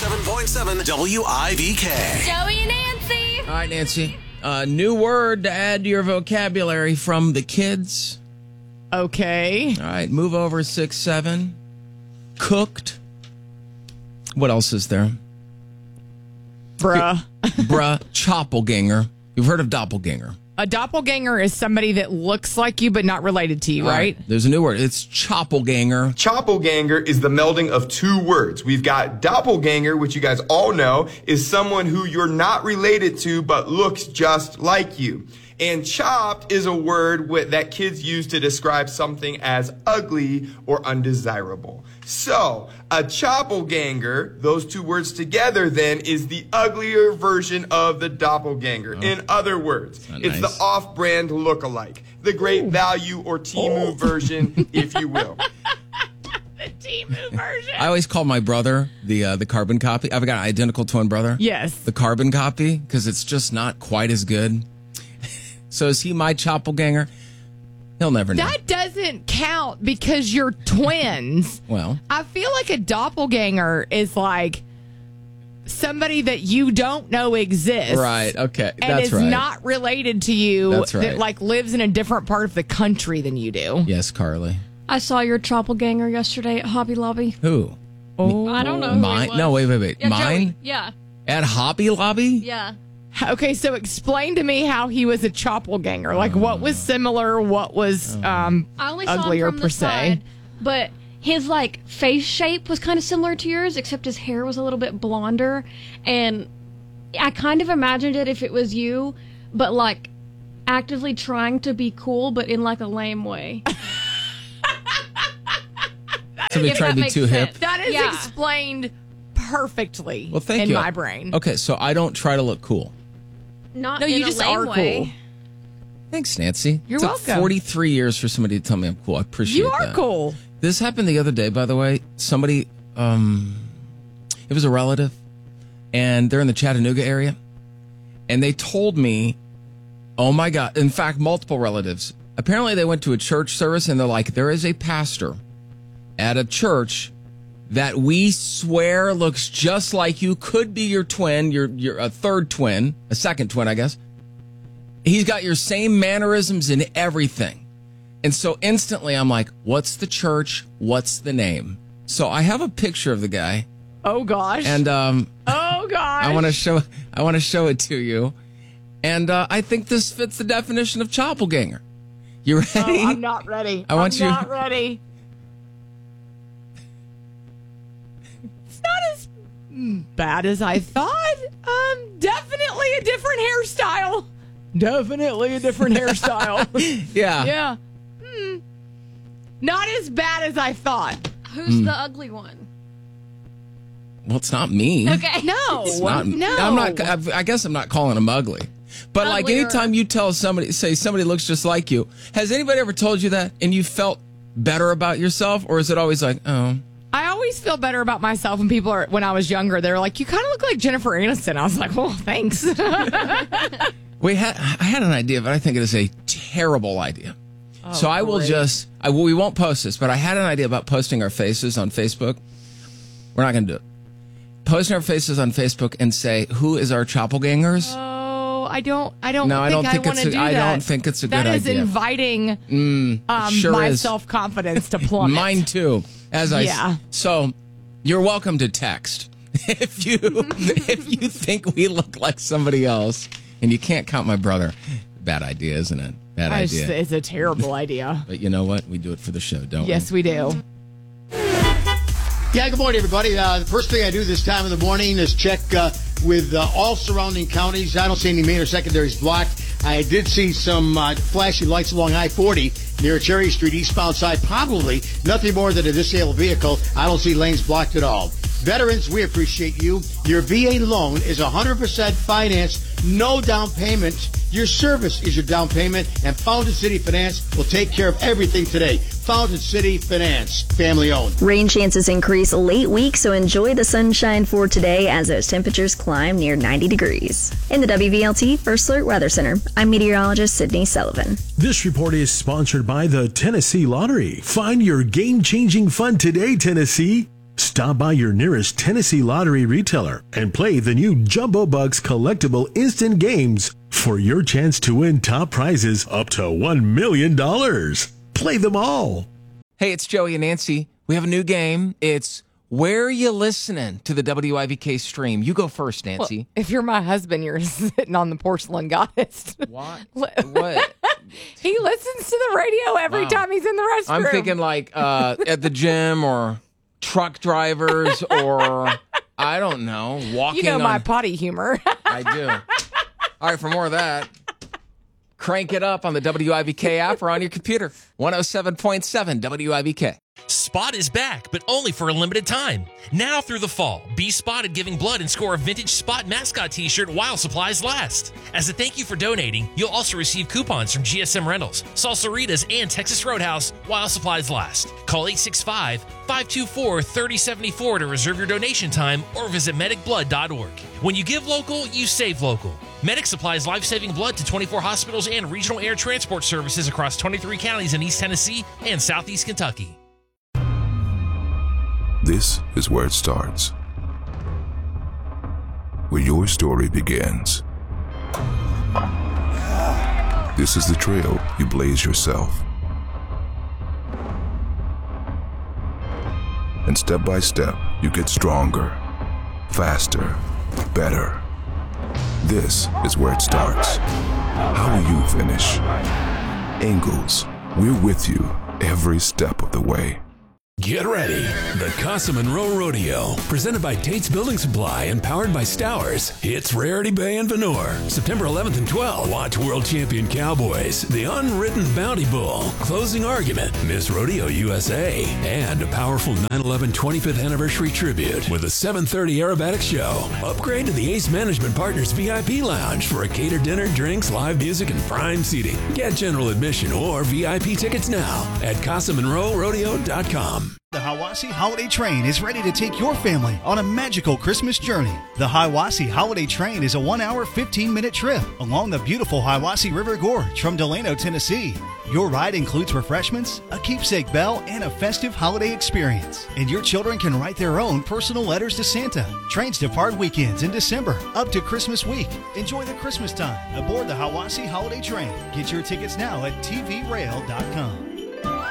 107.7 WIBK. Joey and Nancy. All right, Nancy. New word to add to your vocabulary from the kids. Okay. All right, move over 6-7. Cooked. What else is there? Bruh. Bruh. Choppelganger. You've heard of doppelganger. A doppelganger is somebody that looks like you but not related to you, All right? There's a new word. It's choppelganger. Choppelganger is the melding of two words. We've got doppelganger, which you guys all know is someone who you're not related to but looks just like you. And chopped is a word that kids use to describe something as ugly or undesirable. So, a choppelganger, those two words together then, is the uglier version of the doppelganger. In other words, it's the off-brand look-alike. The Great Value or Temu version, if you will. The Temu version. I always call my brother the carbon copy. I've got an identical twin brother. Yes. The carbon copy, because it's just not quite as good. So is he my choppelganger? He'll never know. That doesn't count because you're twins. Well, I feel like a doppelganger is like somebody that you don't know exists. right. Okay. And That's is right. not related to you. That's right. That like lives in a different part of the country than you do. Yes, Carly. I saw your doppelganger yesterday at Hobby Lobby. Who? Oh, I don't know. Who Mine? it was. No, wait. Yeah, Mine? Joey. Yeah. At Hobby Lobby? Yeah. Okay, so explain to me how he was a choppelganger. Like, what was similar? What was I only saw uglier him from per the se? side, but his like face shape was kind of similar to yours, except his hair was a little bit blonder. And I kind of imagined it if it was you, but like actively trying to be cool, but in like a lame way. Somebody If tried to that be makes too hip. sense. That is Yeah. explained perfectly Well, thank in you. my brain. Okay, so I don't try to look cool. Not No, in you a just lame are way. cool. Thanks, Nancy. You're Took welcome. 43 years for somebody to tell me I'm cool. I appreciate You are that. cool. This happened the other day, by the way. Somebody, it was a relative, and they're in the Chattanooga area, and they told me, oh my God, in fact, multiple relatives. Apparently they went to a church service, and they're like, there is a pastor at a church that we swear looks just like you, could be your twin, you're a third twin, a second twin, I guess. He's got your same mannerisms and everything. And so instantly I'm like, what's the church? What's the name? So I have a picture of the guy, Oh gosh. and oh gosh. I want to show it to you. And I think this fits the definition of choppelganger. You ready? Oh, I'm not ready. I want I'm you- not ready. It's not as bad as I thought. Definitely a different hairstyle. Definitely a different hairstyle. Yeah. Yeah. Not as bad as I thought. Who's the ugly one? Well, it's not me. Okay. No. It's not. No. I'm not. I guess I'm not calling him ugly. But like Uglier. anytime you tell somebody looks just like you, has anybody ever told you that and you felt better about yourself, or is it always like, oh? I always feel better about myself when people are, when I was younger, they're like, you kind of look like Jennifer Aniston. I was like, well, thanks. I had an idea, but I think it is a terrible idea. So I will great. we won't post this, but I had an idea about posting our faces on Facebook. We're not going to do it. Posting our faces on Facebook and say, who is our choppelgangers? Oh, I don't No, I think don't I think want it's to a- do I that. don't think it's a good That is idea. inviting Sure my is. self-confidence to plummet. Mine too. Yeah. So you're welcome to text if you think we look like somebody else, and you can't count my brother. Bad idea, isn't it? Bad idea. It's a terrible idea. But you know what? We do it for the show, don't Yes, we do. Yeah, good morning, everybody. The first thing I do this time of the morning is check with all surrounding counties. I don't see any main or secondaries blocked. I did see some flashing lights along I-40 near Cherry Street, eastbound side. Probably nothing more than a disabled vehicle. I don't see lanes blocked at all. Veterans, we appreciate you. Your VA loan is 100% financed, no down payment. Your service is your down payment, and Fountain City Finance will take care of everything today. Fountain City Finance, family owned. Rain chances increase late week, so enjoy the sunshine for today as those temperatures climb near 90 degrees. In the WVLT First Alert Weather Center, I'm meteorologist Sydney Sullivan. This report is sponsored by the Tennessee Lottery. Find your game-changing fun today, Tennessee. Stop by your nearest Tennessee Lottery retailer and play the new Jumbo Bucks collectible instant games for your chance to win top prizes up to $1 million. Play them all. Hey, it's Joey and Nancy. We have a new game. It's Where You Listening to the WIVK stream. You go first, Nancy. Well, if you're my husband, you're sitting on the porcelain goddess. What? He listens to the radio every time he's in the restroom. I'm thinking like at the gym or truck drivers or, I don't know, walking. You know my potty humor. I do. All right, for more of that, crank it up on the WIVK app or on your computer. 107.7 WIVK. Spot is back, but only for a limited time. Now through the fall, be spotted giving blood and score a vintage Spot mascot t-shirt while supplies last. As a thank you for donating, you'll also receive coupons from GSM Rentals, Salsaritas, and Texas Roadhouse while supplies last. Call 865-524-3074 to reserve your donation time or visit medicblood.org. When you give local, you save local. Medic supplies life-saving blood to 24 hospitals and regional air transport services across 23 counties in East Tennessee and Southeast Kentucky. This is where it starts, where your story begins. This is the trail you blaze yourself. And step by step, you get stronger, faster, better. This is where it starts. How will you finish? Ingalls, we're with you every step of the way. Get ready. The Casa Monroe Rodeo, presented by Tate's Building Supply and powered by Stowers, hits Rarity Bay and Venor. September 11th and 12th, watch World Champion Cowboys, The Unwritten Bounty Bull, Closing Argument, Miss Rodeo USA, and a powerful 9/11 25th Anniversary Tribute with a 7:30 aerobatic show. Upgrade to the Ace Management Partners VIP Lounge for a catered dinner, drinks, live music, and prime seating. Get general admission or VIP tickets now at CasaMonroeRodeo.com. The Hiwassee Holiday Train is ready to take your family on a magical Christmas journey. The Hiwassee Holiday Train is a 1-hour, 15-minute trip along the beautiful Hiwassee River Gorge from Delano, Tennessee. Your ride includes refreshments, a keepsake bell, and a festive holiday experience. And your children can write their own personal letters to Santa. Trains depart weekends in December up to Christmas week. Enjoy the Christmas time aboard the Hiwassee Holiday Train. Get your tickets now at tvrail.com.